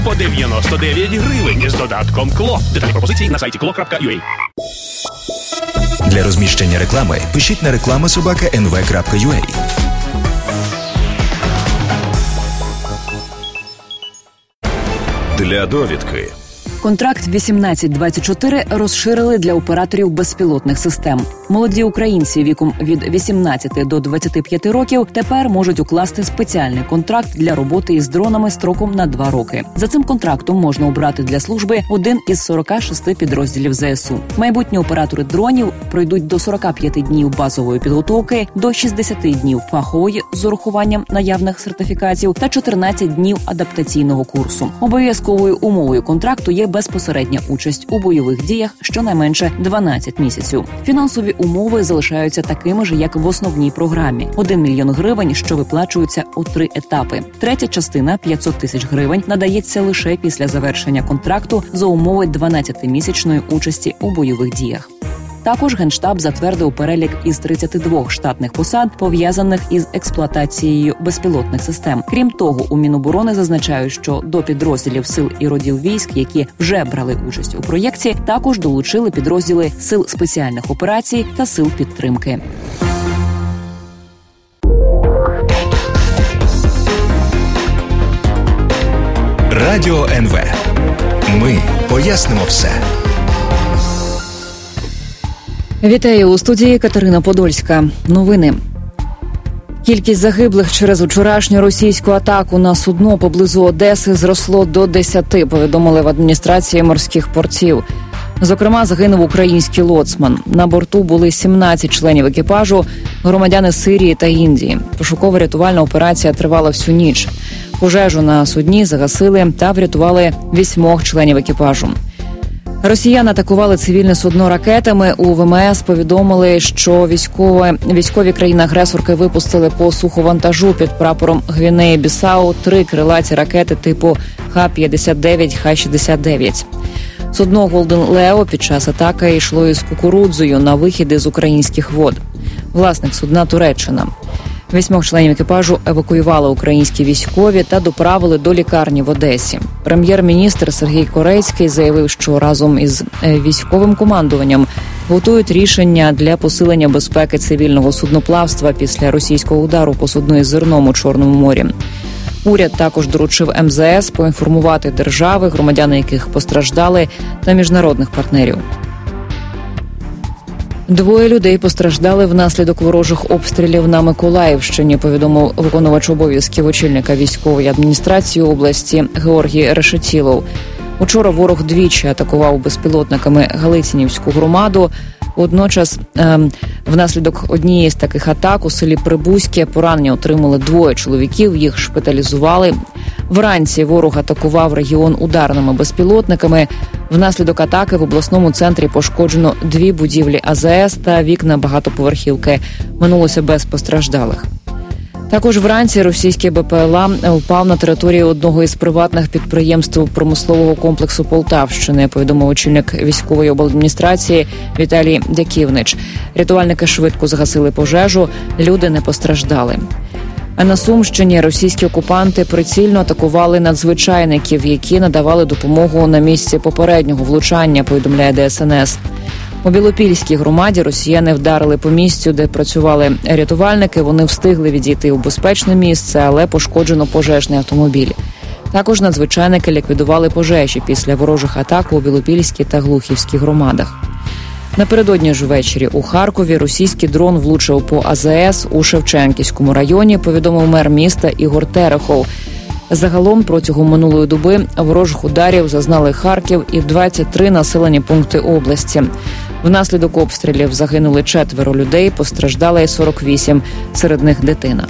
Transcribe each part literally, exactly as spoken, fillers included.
по дев'яносто дев'ять гривень з додатком КЛО. Деталі пропозиції на сайті кло крапка ю а. Для розміщення реклами пишіть на реклама собака ен ве крапка ю а. Для довідки. Контракт вісімнадцять двадцять чотири розширили для операторів безпілотних систем. Молоді українці віком від вісімнадцяти до двадцяти п'яти років тепер можуть укласти спеціальний контракт для роботи із дронами строком на два роки. За цим контрактом можна обрати для служби один із сорока шести підрозділів зе ес у. Майбутні оператори дронів пройдуть до сорока п'яти днів базової підготовки, до шістдесяти днів фахової з урахуванням наявних сертифікатів та чотирнадцять днів адаптаційного курсу. Обов'язковою умовою контракту є безпосередня участь у бойових діях щонайменше дванадцять місяців. Фінансові умови залишаються такими ж, як в основній програмі. один мільйон гривень, що виплачуються у три етапи. Третя частина – п'ятсот тисяч гривень, надається лише після завершення контракту за умови дванадцятимісячної участі у бойових діях. Також Генштаб затвердив перелік із тридцяти двох штатних посад, пов'язаних із експлуатацією безпілотних систем. Крім того, у Міноборони зазначають, що до підрозділів сил і родів військ, які вже брали участь у проєкті, також долучили підрозділи сил спеціальних операцій та сил підтримки. Радіо ен ве. Ми пояснимо все. Вітаю у студії Катерина Подольська. Новини. Кількість загиблих через вчорашню російську атаку на судно поблизу Одеси зросло до десяти, повідомили в адміністрації морських портів. Зокрема, загинув український лоцман. На борту були сімнадцять членів екіпажу, громадяни Сирії та Індії. Пошуково-рятувальна операція тривала всю ніч. Пожежу на судні загасили та врятували вісьмох членів екіпажу. Росіяни атакували цивільне судно ракетами. У ве ем ес повідомили, що військові, військові країни-агресорки випустили по суховантажу під прапором Гвінеї-Бісау три крилаті ракети типу ха п'ятдесят дев'ять, ха шістдесят дев'ять. Судно «Голден Лео» під час атаки йшло із кукурудзою на вихід із українських вод. Власник судна – Туреччина. Вісьмох членів екіпажу евакуювали українські військові та доправили до лікарні в Одесі. Прем'єр-міністр Сергій Корецький заявив, що разом із військовим командуванням готують рішення для посилення безпеки цивільного судноплавства після російського удару по судну із зерном у Чорному морі. Уряд також доручив ем зе ес поінформувати держави, громадяни яких постраждали, та міжнародних партнерів. Двоє людей постраждали внаслідок ворожих обстрілів на Миколаївщині, повідомив виконувач обов'язків очільника військової адміністрації області Георгій Решетілов. Учора ворог двічі атакував безпілотниками Галицинівську громаду. Водночас, е, внаслідок однієї з таких атак у селі Прибузьке поранення отримали двоє чоловіків, їх шпиталізували. Вранці ворог атакував регіон ударними безпілотниками. Внаслідок атаки в обласному центрі пошкоджено дві будівлі а зе ес та вікна багатоповерхівки. Минулося без постраждалих. Також вранці російський бе пе ел а впав на територію одного із приватних підприємств промислового комплексу Полтавщини, повідомив очільник військової обладміністрації Віталій Дяківнич. Рятувальники швидко загасили пожежу, люди не постраждали. А на Сумщині російські окупанти прицільно атакували надзвичайників, які надавали допомогу на місці попереднього влучання, повідомляє де ес ен ес. У Білопільській громаді росіяни вдарили по місцю, де працювали рятувальники. Вони встигли відійти у безпечне місце, але пошкоджено пожежний автомобіль. Також надзвичайники ліквідували пожежі після ворожих атак у Білопільській та Глухівській громадах. Напередодні ж ввечері у Харкові російський дрон влучив по а зе ес у Шевченківському районі, повідомив мер міста Ігор Терехов. Загалом протягом минулої доби ворожих ударів зазнали Харків і двадцять три населені пункти області. Внаслідок обстрілів загинули четверо людей, постраждали сорок вісім, серед них дитина.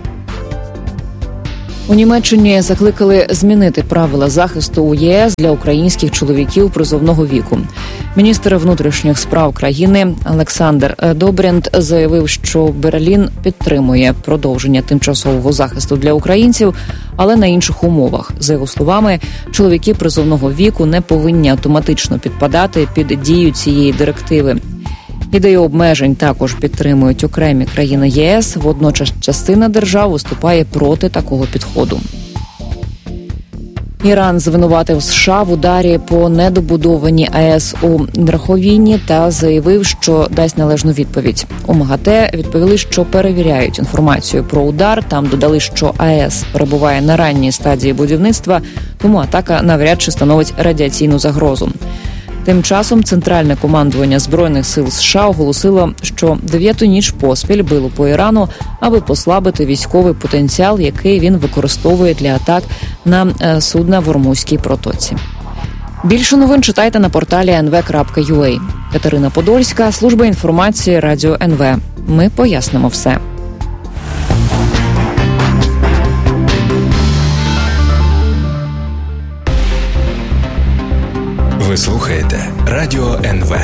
У Німеччині закликали змінити правила захисту у є ес для українських чоловіків призовного віку. Міністр внутрішніх справ країни Олександр Добрінд заявив, що Берлін підтримує продовження тимчасового захисту для українців, але на інших умовах. За його словами, чоловіки призовного віку не повинні автоматично підпадати під дію цієї директиви. Ідею обмежень також підтримують окремі країни є ес, водночас частина держав виступає проти такого підходу. Іран звинуватив США в ударі по недобудованій АЕС у Драховіні та заявив, що дасть належну відповідь. У МАГАТЕ відповіли, що перевіряють інформацію про удар. Там додали, що АЕС перебуває на ранній стадії будівництва, тому атака навряд чи становить радіаційну загрозу. Тим часом Центральне командування Збройних сил США оголосило, що дев'яту ніч поспіль било по Ірану, аби послабити військовий потенціал, який він використовує для атак на судна в Ормузькій протоці. Більше новин читайте на порталі ен ве крапка ю а. Катерина Подольська, служба інформації Радіо ен ве. Ми пояснимо все. Ви слухаєте Радіо ен ве.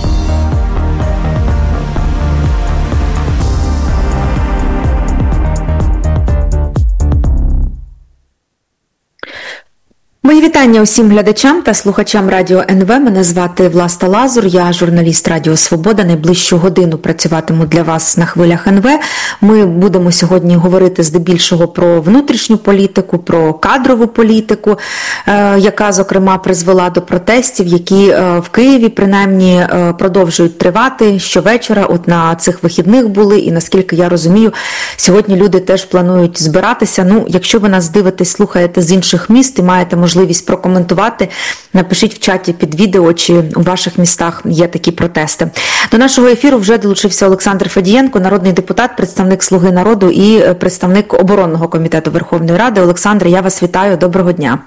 Мої вітання усім глядачам та слухачам Радіо ен ве. Мене звати Власта Лазур, я журналіст Радіо Свобода. Найближчу годину працюватиму для вас на хвилях ен ве. Ми будемо сьогодні говорити здебільшого про внутрішню політику, про кадрову політику, яка, зокрема, призвела до протестів, які в Києві, принаймні, продовжують тривати щовечора. От на цих вихідних були, і, наскільки я розумію, сьогодні люди теж планують збиратися. Ну, якщо ви нас дивитесь, слухаєте з інших міст і маєте можливість можливість прокоментувати, напишіть в чаті під відео, чи у ваших містах є такі протести. До нашого ефіру вже долучився Олександр Федієнко, народний депутат, представник «Слуги народу» і представник оборонного комітету Верховної Ради. Олександр, я вас вітаю, доброго дня.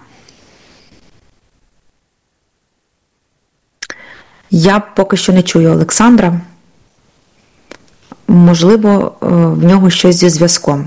Я поки що не чую Олександра. Можливо, в нього щось зі зв'язком.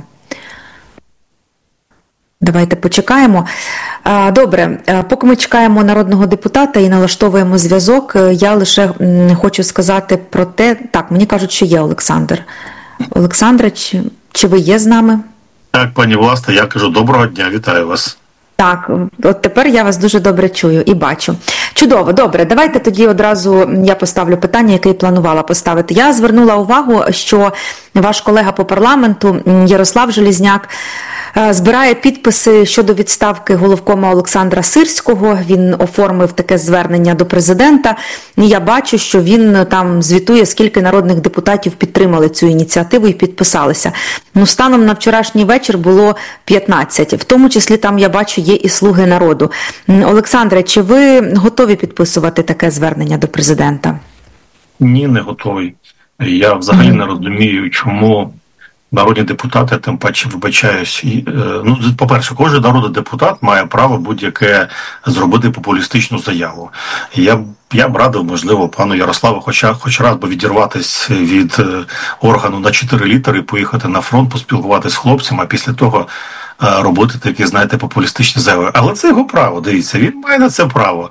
Давайте почекаємо. Добре, поки ми чекаємо народного депутата і налаштовуємо зв'язок, я лише хочу сказати про те, так, мені кажуть, що є Олександр. Олександре, чи, чи ви є з нами? Так, пані Власта, я кажу доброго дня, вітаю вас. Так, от тепер я вас дуже добре чую і бачу. Чудово, добре, давайте тоді одразу я поставлю питання, яке я планувала поставити. Я звернула увагу, що ваш колега по парламенту Ярослав Железняк збирає підписи щодо відставки головкома Олександра Сирського. Він оформив таке звернення до президента. І я бачу, що він там звітує, скільки народних депутатів підтримали цю ініціативу і підписалися. Ну, станом на вчорашній вечір було п'ятнадцять. В тому числі там, я бачу, є і «Слуги народу». Олександре, чи ви готові підписувати таке звернення до президента? Ні, не готовий. Я взагалі не розумію, чому народні депутати, тим паче, вибачаюсь. Ну, по-перше, кожен народний депутат має право будь-яке зробити популістичну заяву. Я, я б радив, можливо, пану Ярославу хоча хоч раз би відірватися від органу на чотири літери, поїхати на фронт, поспілкуватися з хлопцями, а після того робити такі, знаєте, популістичні заяви. Але це його право, дивіться, він має на це право.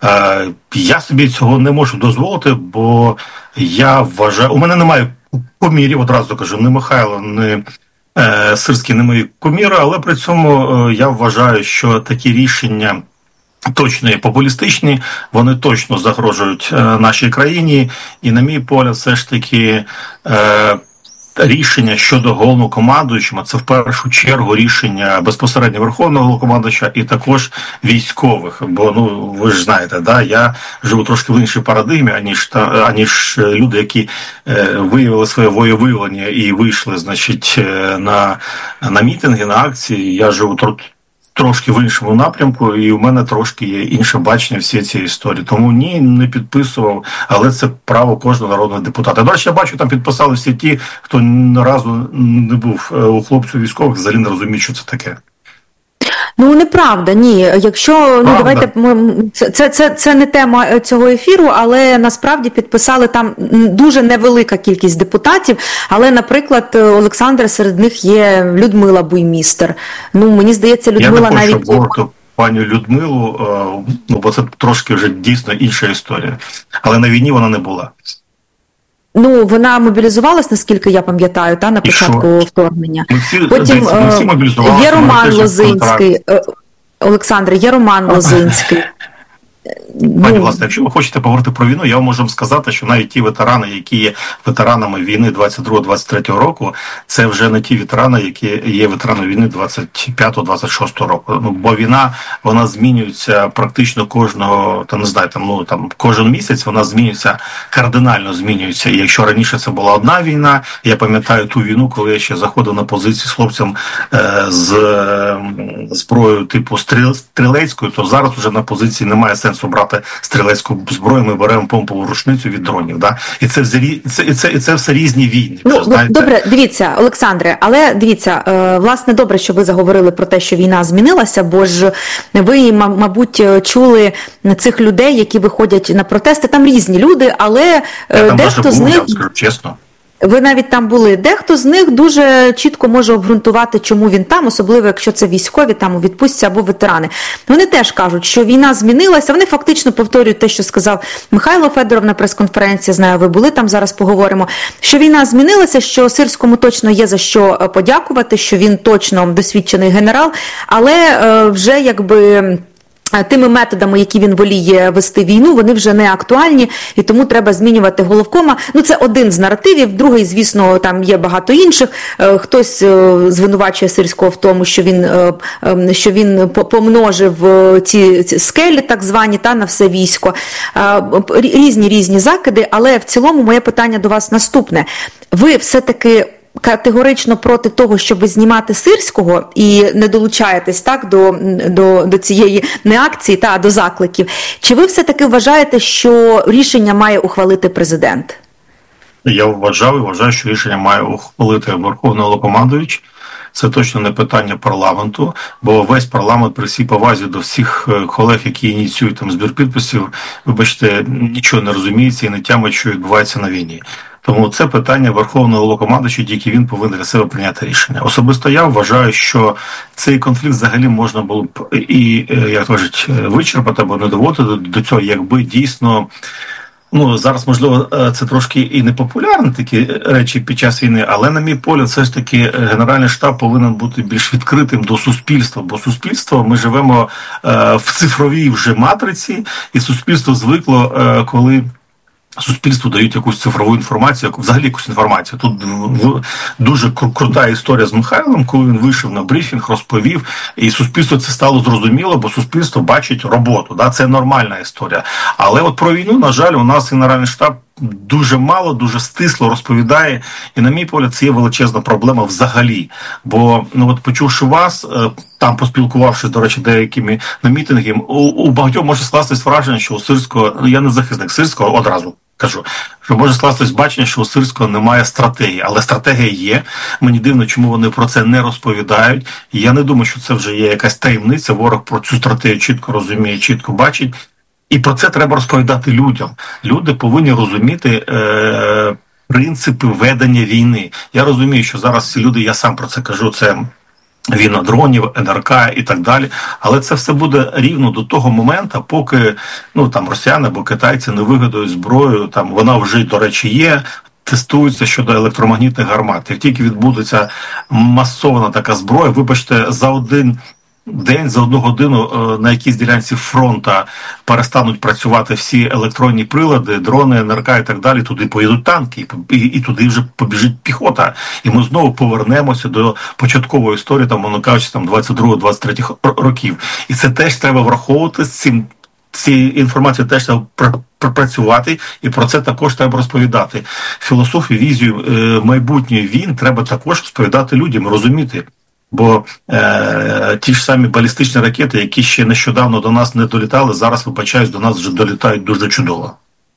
Я собі цього не можу дозволити, бо я вважаю, у мене немає кумірів, одразу кажу, не Михайло, не е, Сирський, не мої куміри, але при цьому е, я вважаю, що такі рішення точно є популістичні, вони точно загрожують е, нашій країні, і, на мій погляд, все ж таки е, рішення щодо головнокомандуючого, це в першу чергу рішення безпосередньо Верховного Головнокомандувача і також військових. Бо, ну, ви ж знаєте, да, я живу трошки в іншій парадигмі, аніж, та, аніж люди, які е, виявили своє волевиявлення і вийшли, значить, на, на мітинги, на акції. Я живу трошки в іншому напрямку, і у мене трошки є інше бачення всієї цієї історії. Тому ні, не підписував, але це право кожного народного депутата. До речі, я бачу, там підписали всі ті, хто ні разу не був у хлопців військових, взагалі не розуміють, що це таке. Ну, неправда, ні. Якщо, Правда. ну, давайте, це, це, це, це не тема цього ефіру, але насправді підписали там дуже невелика кількість депутатів, але, наприклад, Олександр, серед них є Людмила Буймістер. Ну, мені здається, Людмила навіть... Я не хочу говорити пані Людмилу, ну, бо це трошки вже дійсно інша історія. Але на війні вона не була. Ну, вона мобілізувалась, наскільки я пам'ятаю, та, на початку вторгнення. Всі, Потім всі є Роман Лозинський. Олександр, є Роман Лозинський. Пані власне, якщо ви хочете поговорити про війну, я вам можу сказати, що навіть ті ветерани, які є ветеранами війни двадцять другого - двадцять третього року, це вже не ті ветерани, які є ветеранами війни двадцять п'ятого - двадцять шостого року. Ну, бо війна, вона змінюється практично кожного, там не знаю, там ну там кожен місяць вона змінюється, кардинально змінюється. І якщо раніше це була одна війна, я пам'ятаю ту війну, коли я ще заходив на позиції з хлопцем е, з е, зброєю типу стріл, стрілецькою, то зараз вже на позиції немає сенсу брати стрілецьку зброю, ми беремо помпову рушницю від дронів, да? І це, і це, і це, і це все різні війни. Ну, вже, знаєте. Добре, дивіться, Олександре, але дивіться, власне, добре, що ви заговорили про те, що війна змінилася, бо ж ви, мабуть, чули цих людей, які виходять на протести, там різні люди, але я там дехто був, з них... Я вам скажу чесно. Ви навіть там були. Дехто з них дуже чітко може обґрунтувати, чому він там, особливо якщо це військові, там у відпустці або ветерани. Вони теж кажуть, що війна змінилася. Вони фактично повторюють те, що сказав Михайло Федоров на прес-конференції. Знаю, ви були там, зараз поговоримо. Що війна змінилася, що Сирському точно є за що подякувати, що він точно досвідчений генерал, але е, вже якби... тими методами, які він воліє вести війну, вони вже не актуальні, і тому треба змінювати головкома. Ну, це один з наративів, другий, звісно, там є багато інших. Хтось звинувачує Сирського в тому, що він, що він помножив ці, ці скелі, так звані, та на все військо. Різні-різні закиди, але в цілому моє питання до вас наступне. Ви все-таки категорично проти того, щоб знімати Сирського і не долучаєтесь так до, до, до цієї не акції, та, а до закликів. Чи ви все-таки вважаєте, що рішення має ухвалити президент? Я вважав і вважаю, що рішення має ухвалити Верховний Головнокомандувач. Це точно не питання парламенту, бо весь парламент, при всій повазі до всіх колег, які ініціюють там збір підписів, вибачте, нічого не розуміється і не тямить, що відбувається на війні. Тому це питання Верховного Головнокомандувача, тільки він повинен для себе прийняти рішення. Особисто я вважаю, що цей конфлікт взагалі можна було б і, як кажуть, вичерпати або не доводити до цього, якби дійсно... Ну, зараз, можливо, це трошки і не популярні такі речі під час війни, але, на мій погляд, все ж таки Генеральний штаб повинен бути більш відкритим до суспільства, бо суспільство, ми живемо в цифровій вже матриці, і суспільство звикло, коли... суспільству дають якусь цифрову інформацію, взагалі якусь інформацію. Тут дуже крута історія з Михайлом, коли він вийшов на брифінг, розповів, і суспільству це стало зрозуміло, бо суспільство бачить роботу, да? Це нормальна історія. Але от про війну, на жаль, у нас Генеральний штаб дуже мало, дуже стисло розповідає, і, на мій погляд, це є величезна проблема взагалі. Бо, ну от почувши вас, там поспілкувавшись, до речі, деякими на мітингах, у, у багатьох може скластись враження, що у Сирського, ну я не захисник Сирського, одразу кажу, що може скластись бачення, що у Сирського немає стратегії, але стратегія є. Мені дивно, чому вони про це не розповідають. І я не думаю, що це вже є якась таємниця, ворог про цю стратегію чітко розуміє, чітко бачить. І про це треба розповідати людям. Люди повинні розуміти е, принципи ведення війни. Я розумію, що зараз всі люди, я сам про це кажу, це війна дронів, ен ер ка і так далі. Але це все буде рівно до того моменту, поки ну, там, росіяни або китайці не вигадують зброю. Там, вона вже, до речі, є. Тестується щодо електромагнітних гармат. Як тільки відбудеться масована така зброя, вибачте, за один день, за одну годину на якійсь ділянці фронту перестануть працювати всі електронні прилади, дрони, ен ер ка і так далі, туди поїдуть танки, і, і, і туди вже побіжить піхота. І ми знову повернемося до початкової історії, там, воно кажучи, там, двадцять другого - двадцять третього років. І це теж треба враховувати, з цим, цією інформацією теж треба пропрацювати, і про це також треба розповідати. Філософію, візію е, майбутньої війн треба також розповідати людям, розуміти. Бо е, ті ж самі балістичні ракети, які ще нещодавно до нас не долітали, зараз, вибачаюсь, до нас вже долітають дуже чудово.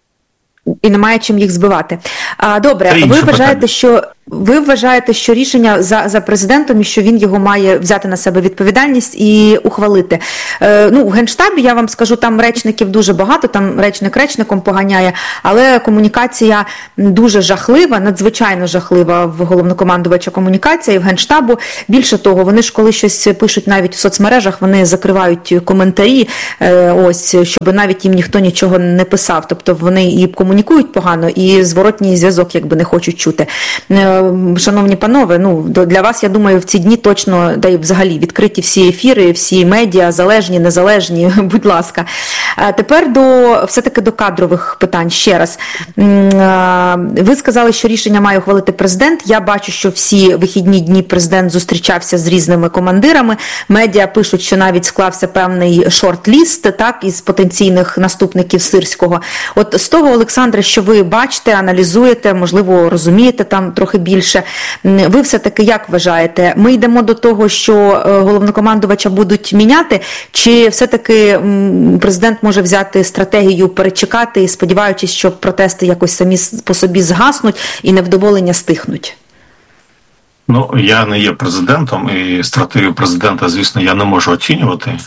І немає чим їх збивати. А, добре, ви вважаєте, що ви вважаєте, що рішення за, за президентом, і що він його має взяти на себе відповідальність і ухвалити. Е, ну, в Генштабі, я вам скажу, там речників дуже багато, там речник речником поганяє, але комунікація дуже жахлива, надзвичайно жахлива в головнокомандувача комунікація і в Генштабу. Більше того, вони ж коли щось пишуть навіть в соцмережах, вони закривають коментарі, е, ось, щоб навіть їм ніхто нічого не писав. Тобто вони і комунікують комунікують погано і зворотній зв'язок якби не хочуть чути. Шановні панове, ну для вас, я думаю, в ці дні точно, да й взагалі, відкриті всі ефіри, всі медіа, залежні, незалежні, будь ласка. Тепер до, все-таки до кадрових питань ще раз. Ви сказали, що рішення має ухвалити президент. Я бачу, що всі вихідні дні президент зустрічався з різними командирами. Медіа пишуть, що навіть склався певний шорт-ліст, так, із потенційних наступників Сирського. От з того, Олександре, що ви бачите, аналізуєте, можливо, розумієте там трохи більше, ви все-таки як вважаєте? Ми йдемо до того, що головнокомандувача будуть міняти, чи все-таки президент може взяти стратегію перечекати і сподіваючись, що протести якось самі по собі згаснуть і невдоволення стихнуть? Ну, я не є президентом, і стратегію президента, звісно, я не можу оцінювати.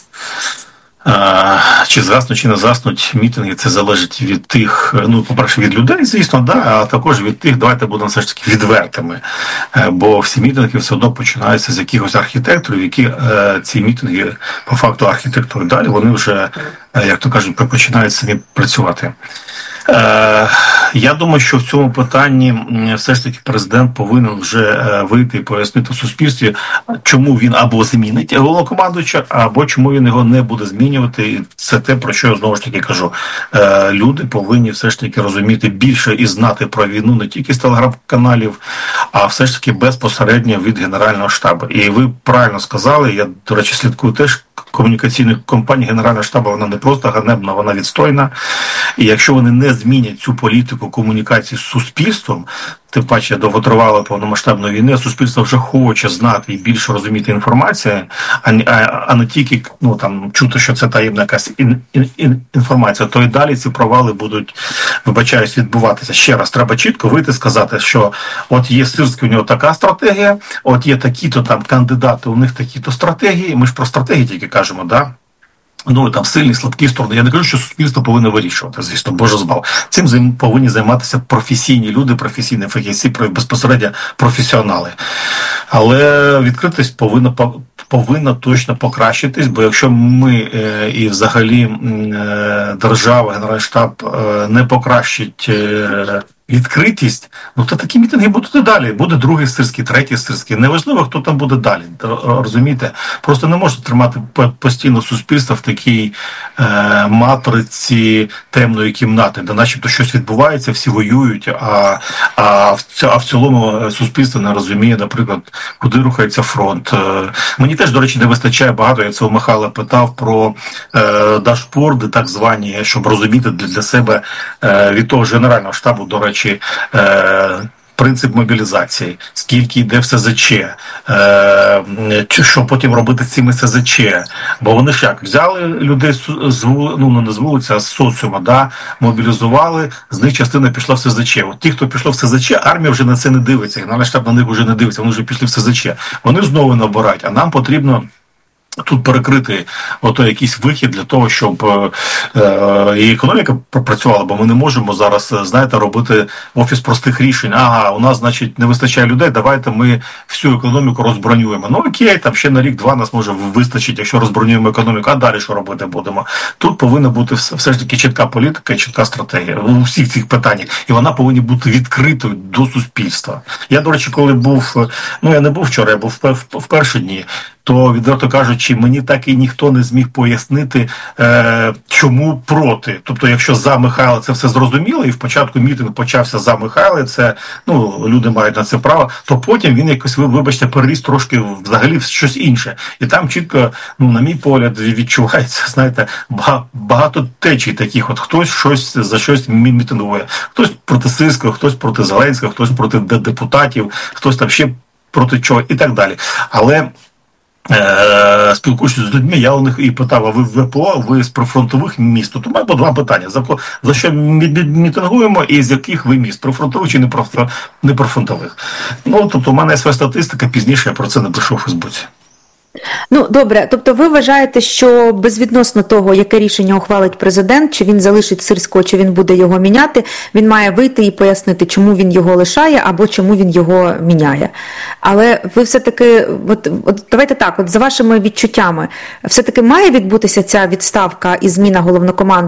Чи згаснуть, чи не згаснуть мітинги, це залежить від тих, ну, по-перше, від людей, звісно, да, а також від тих, давайте будемо все ж таки відвертими. Бо всі мітинги все одно починаються з якихось архітекторів, які е, ці мітинги, по факту архітектури далі, вони вже, як то кажуть, починають самі працювати. Е, я думаю, що в цьому питанні все ж таки президент повинен вже вийти і пояснити в суспільстві, чому він або змінить головнокомандуюча, або чому він його не буде змінювати. І це те, про що я знову ж таки кажу. Е, люди повинні все ж таки розуміти більше і знати про війну не тільки з телеграм-каналів, а все ж таки безпосередньо від Генерального штабу. І ви правильно сказали, я, до речі, слідкую теж комунікаційних компаній Генерального штабу, вона не просто ганебна, вона відстойна. І якщо вони не змінять цю політику комунікації з суспільством, тим паче довготривалої повномасштабної війни, суспільство вже хоче знати і більше розуміти інформацію, а, а, а не тільки, ну, там, чути, що це таємна якась ін, ін, ін, інформація, то і далі ці провали будуть, вибачаюсь, відбуватися. Ще раз, треба чітко вийти сказати, що от є Сирський, у нього така стратегія, от є такі-то там кандидати, у них такі-то стратегії, ми ж про стратегії тільки кажемо, да? Ну, там сильні, слабкі сторони. Я не кажу, що суспільство повинно вирішувати, звісно, Боже збав. Цим займ, повинні займатися професійні люди, професійні фахівці, безпосередньо професіонали. Але відкритість повинна, повинна точно покращитись, бо якщо ми е, і взагалі е, держава, Генеральний штаб е, не покращить е, відкритість, ну то такі мітинги будуть і далі. Буде другий Сирський, третій Сирський. Неважливо, хто там буде далі. Розумієте? Просто не можна тримати постійно суспільство в такій е, матриці темної кімнати, де начебто щось відбувається, всі воюють, а, а, в, а в цілому суспільство не розуміє, наприклад, куди рухається фронт. Е, мені теж, до речі, не вистачає багато, я це у Михайла питав, про е, дашборди, так звані, щоб розуміти для, для себе е, від того ж Генерального штабу, до речі, Чи, е, принцип мобілізації, скільки йде в ес зет че, е, що потім робити з цими ес зет че. Бо вони ж як, взяли людей з, ну, не з вулиці, а з соціума, да, мобілізували, з них частина пішла в ес зет че. От ті, хто пішло в ес зет че, армія вже на це не дивиться, Генеральний штаб на них вже не дивиться, вони вже пішли в ес зет че. Вони знову набирають, а нам потрібно тут перекрити ото якийсь вихід для того, щоб е, і економіка працювала, бо ми не можемо зараз, знаєте, робити офіс простих рішень. Ага, у нас, значить, не вистачає людей, давайте ми всю економіку розбронюємо. Ну окей, там ще на рік-два нас може вистачить, якщо розбронюємо економіку, а далі що робити будемо? Тут повинна бути все ж таки чітка політика і чітка стратегія у всіх цих питаннях. І вона повинна бути відкритою до суспільства. Я, до речі, коли був, ну я не був вчора, я був в перші дні, то, відверто кажучи, мені так і ніхто не зміг пояснити, е, чому проти. Тобто, якщо за Михайла це все зрозуміло, і спочатку мітинг почався за Михайла, це, ну, люди мають на це право, то потім він якось, вибачте, переріс трошки взагалі в щось інше. І там чітко, ну, на мій погляд, відчувається, знаєте, багато течій таких. От хтось щось за щось мітингує. Хтось проти Сирського, хтось проти Зеленського, хтось проти депутатів, хтось там ще проти чого і так далі. Але Е, спілкуючись з людьми, я у них і питав, а ви в ВПО, ви з прифронтових міст? Тут у мене два питання. За, за що мітингуємо і з яких ви міст? Прифронтових чи не прифронтових? Ну, тобто у мене є своя статистика, пізніше я про це напишу у Фейсбуці. Ну, добре, тобто ви вважаєте, що безвідносно того, яке рішення ухвалить президент, чи він залишить Сирського, чи він буде його міняти, він має вийти і пояснити, чому він його лишає, або чому він його міняє. Але ви все-таки, от, от давайте так, от за вашими відчуттями, все-таки має відбутися ця відставка і зміна головнокомандуючого